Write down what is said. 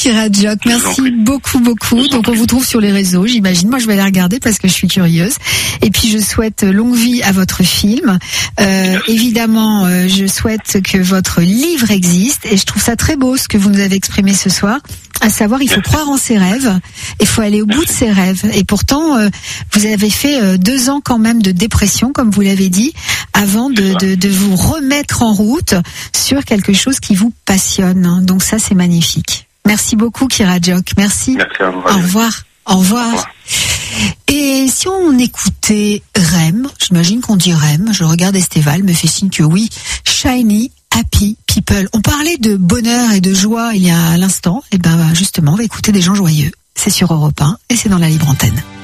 Kira Joc. Merci beaucoup. Donc on vous trouve sur les réseaux, j'imagine. Moi je vais les regarder parce que je suis curieuse. Et puis je souhaite longue vie à votre film. Évidemment, je souhaite que votre livre existe. Et je trouve ça très beau ce que vous nous avez exprimé ce soir. À savoir, il faut croire en ses rêves. Il faut aller au bout de ses rêves. Et pourtant, vous avez fait 2 ans quand même de dépression, comme vous l'avez dit, avant de vous remettre en route sur quelque chose qui vous passionne. Donc ça, c'est magnifique. Merci beaucoup, Kira Joc. Merci. Merci à vous. Au revoir. Au revoir. Et si on écoutait Rem, j'imagine qu'on dit Rem, je regarde Esteval, me fait signe que oui, Shiny Happy People. On parlait de bonheur et de joie il y a l'instant, et ben justement, on va écouter des gens joyeux. C'est sur Europe 1 et c'est dans la libre antenne.